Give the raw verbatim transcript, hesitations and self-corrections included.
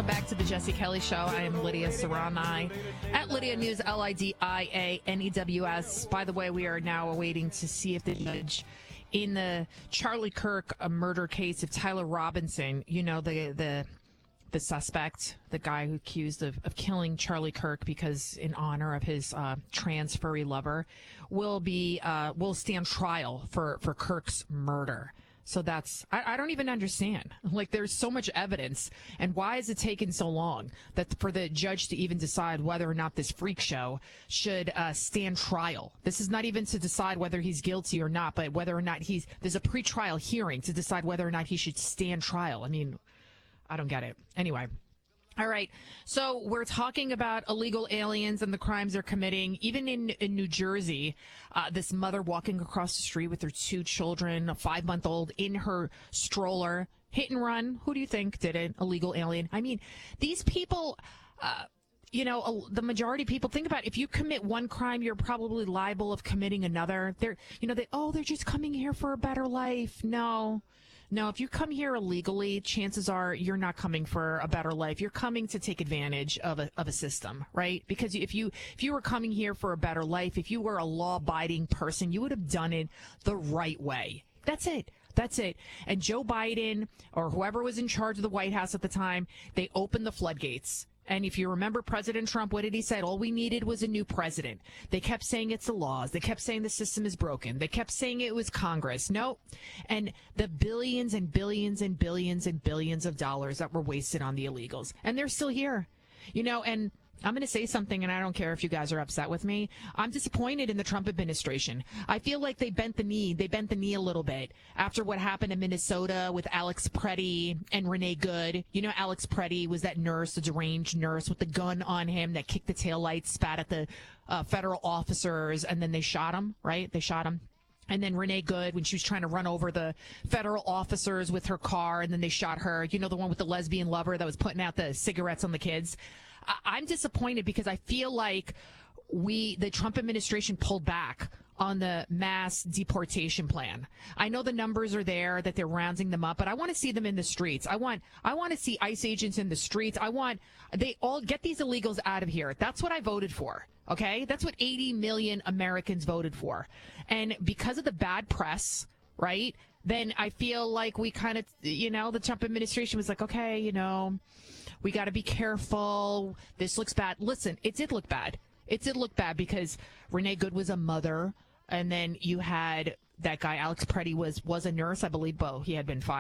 back to the Jesse Kelly Show. I am Lydia Serrani at Lydia News, L I D I A N E W S. By the way, we are now awaiting to see if the judge in the Charlie Kirk a murder case of Tyler Robinson, you know, the the the suspect, the guy who accused of, of killing Charlie Kirk because in honor of his uh, trans furry lover, will be uh, will stand trial for, for Kirk's murder. So that's, I, I don't even understand. Like, there's so much evidence. And why is it taking so long that for the judge to even decide whether or not this freak show should uh, stand trial? This is not even to decide whether he's guilty or not, but whether or not he's, there's a pretrial hearing to decide whether or not he should stand trial. I mean, I don't get it. Anyway. All right. So we're talking about illegal aliens and the crimes they're committing. Even in, in New Jersey, uh, this mother walking across the street with her two children, a five-month-old in her stroller, hit and run. Who do you think did it? Illegal alien. I mean, these people, uh, you know, the majority of people, think about it. If you commit one crime, you're probably liable of committing another. They're, you know, they, oh, they're just coming here for a better life. No. No, if you come here illegally, chances are you're not coming for a better life. You're coming to take advantage of a of a system, right? Because if you if you were coming here for a better life, if you were a law-abiding person, you would have done it the right way. That's it. That's it. And Joe Biden or whoever was in charge of the White House at the time, they opened the floodgates. And if you remember President Trump, what did he say? All we needed was a new president. They kept saying it's the laws. They kept saying the system is broken. They kept saying it was Congress. No. And the billions and billions and billions and billions of dollars that were wasted on the illegals. And they're still here. You know, and I'm going to say something, and I don't care if you guys are upset with me. I'm disappointed in the Trump administration. I feel like they bent the knee. They bent the knee a little bit after what happened in Minnesota with Alex Preddy and Renee Good. You know, Alex Preddy was that nurse, the deranged nurse with the gun on him that kicked the taillights, spat at the uh, federal officers, and then they shot him, right? They shot him. And then Renee Good, when she was trying to run over the federal officers with her car, and then they shot her. You know, the one with the lesbian lover that was putting out the cigarettes on the kids. I'm disappointed because I feel like we, the Trump administration, pulled back on the mass deportation plan. I know the numbers are there, that they're rounding them up, but I want to see them in the streets. I want, I want to see ICE agents in the streets. I want, they all get these illegals out of here. That's what I voted for. Okay. That's what eighty million Americans voted for. And because of the bad press, right, then I feel like we kind of, you know, the Trump administration was like, okay, you know, we got to be careful. This looks bad. Listen, it did look bad. It did look bad because Renee Good was a mother. And then you had that guy, Alex Preddy, was, was a nurse, I believe. Bo, he had been fired.